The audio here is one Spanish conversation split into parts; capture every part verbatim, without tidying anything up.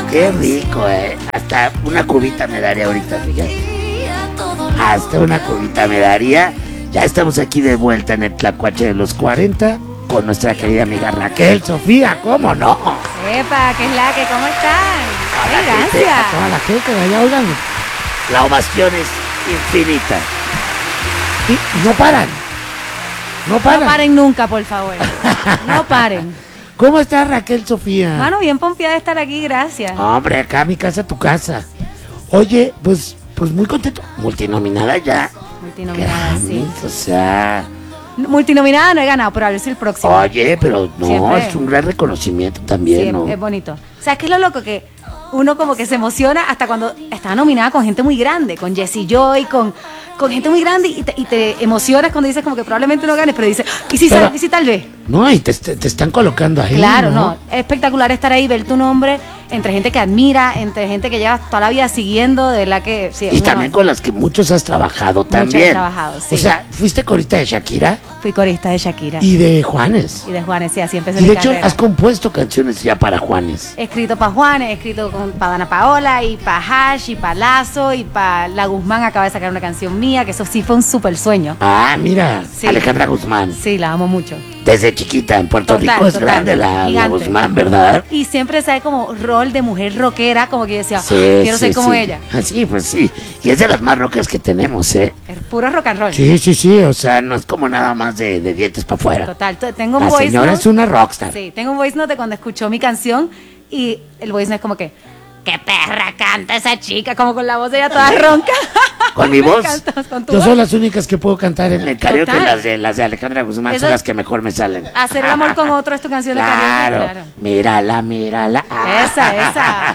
Qué rico, eh. Hasta una cubita me daría ahorita, fíjate. Hasta una cubita me daría. Ya estamos aquí de vuelta en el Tlacuache de los cuarenta con nuestra querida amiga Raquel Sofía, ¿cómo no? Epa, ¿qué es la que? ¿Cómo están? A la Ay, gente, gracias. a toda la gente de allá, oigan. La ovación es infinita. Y no paran. No paran. No paren nunca, por favor. No paren. ¿Cómo está Raquel Sofía? Mano, bien pompeada de estar aquí, gracias. Hombre, acá mi casa, tu casa. Oye, pues, pues muy contento. Multinominada ya. Multinominada, sí. Grammys, o sea. Multinominada no he ganado, pero a ver si el próximo. Oye, pero no, Siempre. es un gran reconocimiento también, Sí, ¿no? es bonito. O sea, es que es lo loco que uno como que se emociona hasta cuando está nominada con gente muy grande, con Jessie Joy, con, con gente muy grande y te, y te emocionas cuando dices como que probablemente no ganes, pero dices, ¿y si, Pero- sal- y si tal vez? No, y te, te, te están colocando ahí. Claro, ¿no? no, es espectacular estar ahí, ver tu nombre entre gente que admira, entre gente que llevas toda la vida siguiendo, de la que sí, es Y un también honor. con las que muchos has trabajado Muchos he también. trabajado, sí. O sea, fuiste corista de Shakira Fui corista de Shakira y de Juanes. y de Juanes, sí, así empecé Y mi de hecho carrera. has compuesto canciones ya para Juanes. He escrito para Juanes, he escrito para Dana Paola y para Hash y para Lazo y para La Guzmán acaba de sacar una canción mía, que eso sí fue un súper sueño. Ah, mira, Sí. Alejandra Guzmán. Sí, la amo mucho. Desde chiquita en Puerto Total, Rico es total. grande la, la Gigante. Guzmán, ¿verdad? Y siempre sale como rol de mujer rockera, como que yo decía, Sí, quiero sí, ser como sí. ella. Ah, sí, pues sí. Y es de las más rocas que tenemos, ¿eh? Es puro rock and roll. Sí, sí, sí. O sea, no es como nada más de, de dientes para afuera. Total, t- tengo un La voice señora note. es una rockstar. Sí, tengo un voice note de cuando escuchó mi canción y el voice note es como que, ¡qué perra canta esa chica! Como con la voz de ella toda ronca. Con mi Me voz. encantas, con tu Yo voz. soy las únicas que puedo cantar en el karaoke. Total. Las de, las de Alejandra Guzmán Eso- son las que mejor me salen. Hacer el amor con otro es tu canción de Claro. karaoke. Claro. Mírala, mírala. Esa, esa.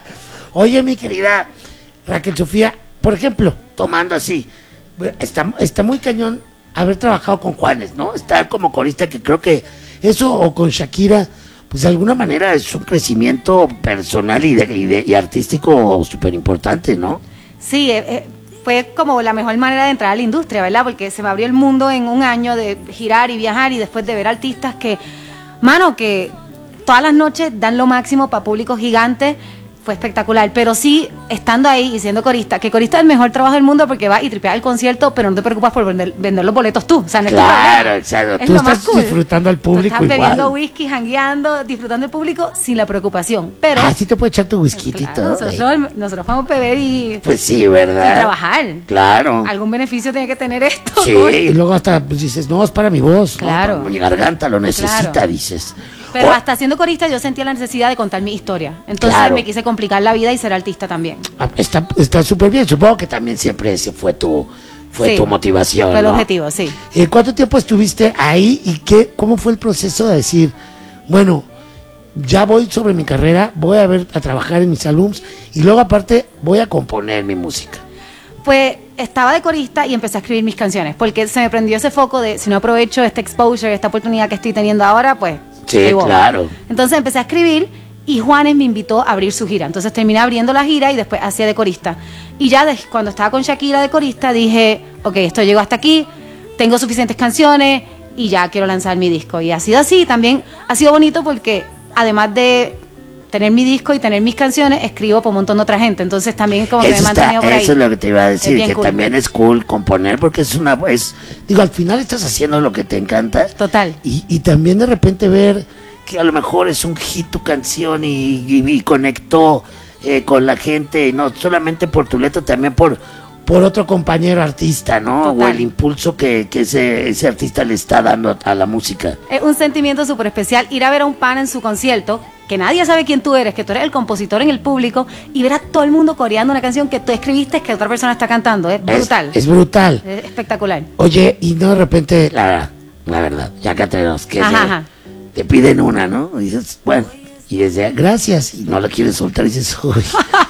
Oye, mi querida Raquel Sofía, por ejemplo, tomando así, está, está muy cañón haber trabajado con Juanes, ¿no? Estar como corista, que creo que eso, o con Shakira, pues de alguna manera es un crecimiento personal y, de, y, de- y artístico súper importante, ¿no? Sí, eh, eh, fue como la mejor manera de entrar a la industria, ¿verdad? Porque se me abrió el mundo en un año de girar y viajar y después de ver artistas que, mano, que todas las noches dan lo máximo para públicos gigantes. Fue espectacular, pero sí, estando ahí y siendo corista, que corista es el mejor trabajo del mundo porque va y tripeas el concierto, pero no te preocupas por vender, vender los boletos tú. O sea, no es tu Claro, problema. exacto. Es Tú lo más estás cool. disfrutando al Tú público estás bebiendo igual. whisky, jangueando, disfrutando del público sin la preocupación. Pero Ah, sí te puede echar tu whisky claro, y todo. ¿eh? nosotros, nosotros vamos a beber y, Pues sí, y ¿verdad? trabajar. Claro. Algún beneficio tiene que tener esto. Sí, y luego hasta pues, dices, no, es para mi voz. Claro. ¿no? Mi garganta lo necesita, Claro. dices. Pero O- hasta siendo corista yo sentía la necesidad de contar mi historia. Entonces Claro. me quise complicar la vida y ser artista también. Ah, Está está súper bien. Supongo que también siempre ese fue tu, fue Sí, tu motivación. Fue el ¿no? objetivo, sí. Eh, ¿Cuánto tiempo estuviste ahí y qué, cómo fue el proceso de decir, bueno, ya voy sobre mi carrera, voy a ver a trabajar en mis alumnos y luego aparte voy a componer mi música? Pues estaba de corista y empecé a escribir mis canciones, porque se me prendió ese foco de si no aprovecho este exposure, esta oportunidad que estoy teniendo ahora, pues... Sí, soy boba. claro. Entonces empecé a escribir y Juanes me invitó a abrir su gira. Entonces terminé abriendo la gira y después hacía de corista. Y ya de- cuando estaba con Shakira de corista dije, ok, esto llegó hasta aquí, tengo suficientes canciones y ya quiero lanzar mi disco. Y ha sido así, también ha sido bonito porque además de tener mi disco y tener mis canciones, escribo para un montón de otra gente. Entonces también como que me he Eso, está- mantenido por ahí. eso es lo que te iba a decir, bien que cool. también es cool componer porque es una... Es, digo, al final estás haciendo lo que te encanta. Total. Y, y también de repente ver que a lo mejor es un hit tu canción y, y- y conectó eh, con la gente, y no solamente por tu letra, también por, por otro compañero artista, ¿no? Total. O el impulso que, que ese, ese artista le está dando a la música. Es un sentimiento súper especial ir a ver a un pan en su concierto, que nadie sabe quién tú eres, que tú eres el compositor en el público, y ver a todo el mundo coreando una canción que tú escribiste que otra persona está cantando. Es Es- brutal. Es, brutal. Es espectacular. Oye, y no de repente, la, la verdad, ya que tenemos que... Ajá, se- ajá. te piden una, ¿no? Y dices, bueno, y desde gracias, y no la quieres soltar, y dices, uy,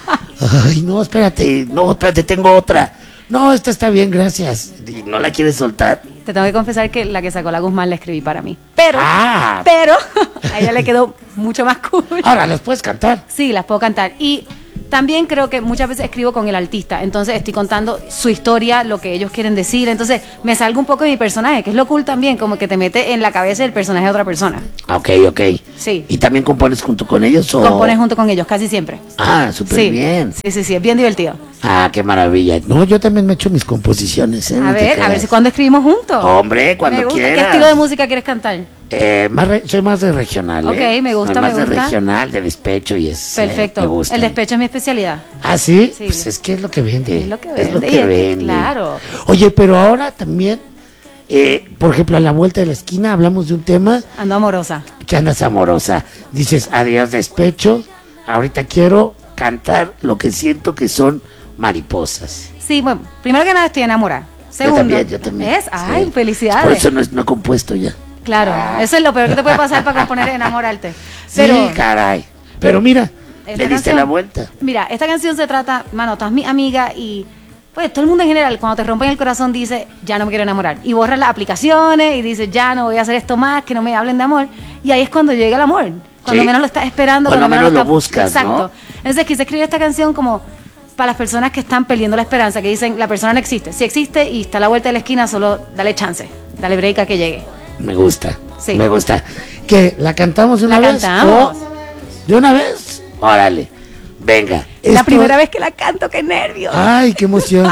ay, no, espérate, no, espérate, tengo otra. No, esta está bien, gracias. Y no la quieres soltar. Te tengo que confesar que la que sacó la Guzmán la escribí para mí. Pero, Ah. pero, a ella le quedó mucho más cool. Ahora las puedes cantar. Sí, las puedo cantar. Y También creo que muchas veces escribo con el artista, entonces estoy contando su historia, lo que ellos quieren decir, entonces me salgo un poco de mi personaje, que es lo cool también, como que te mete en la cabeza del personaje de otra persona. Ok, ok. Sí. ¿Y también compones junto con ellos o...? Compones junto con ellos, casi siempre. Ah, súper Sí. bien. Sí, sí, sí, es bien divertido. Ah, qué maravilla. No, yo también me echo mis composiciones, ¿eh? A No te ver, a creas. ver si cuando escribimos juntos. Hombre, cuando Me gusta. quieras. ¿Qué estilo de música quieres cantar? Eh, más re- soy más de regional, ¿eh? Ok, me gusta, Soy más me de gusta. regional, de despecho y es... eh, Perfecto. me gusta. El despecho es mi especialidad. ¿Ah, sí? Sí. Pues es que es lo que vende. Es lo que Es vende, lo y que es que, vende. claro. Oye, pero ahora también, eh, por ejemplo, a la vuelta de la esquina hablamos de un tema Ando amorosa. que andas amorosa. Dices, adiós despecho, ahorita quiero cantar lo que siento que son mariposas. Sí, bueno, primero que nada estoy enamorada. Segundo, yo también, yo también. ¿Es? Ay, Sí. felicidades. Por eso no, es, no he compuesto ya. Claro, eso es lo peor que te puede pasar para componer enamorarte. Pero, Pero, sí, caray. Pero mira, esta le diste canción- la vuelta. Mira, esta canción se trata, mano, todas mis amigas y pues todo el mundo en general, cuando te rompen el corazón dice, ya no me quiero enamorar. Y borras las aplicaciones y dices, ya no voy a hacer esto más, que no me hablen de amor. Y ahí es cuando llega el amor. Cuando Sí. menos lo estás esperando. Cuando menos lo estás- buscas, Exacto. ¿no? Entonces quise escribir esta canción como para las personas que están perdiendo la esperanza, que dicen, la persona no existe. Si existe y está a la vuelta de la esquina, solo dale chance, dale break a que llegue. Me gusta. Sí. Me gusta. ¿Qué? ¿La cantamos de una La vez? cantamos. ¿O ¿De una vez? Órale. Venga. Es la Esto- primera vez que la canto, qué nervios. Ay, qué emoción.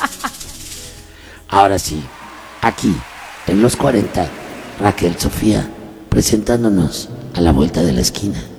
Ahora sí, aquí, en los cuarenta, Raquel Sofía, presentándonos a la vuelta de la esquina.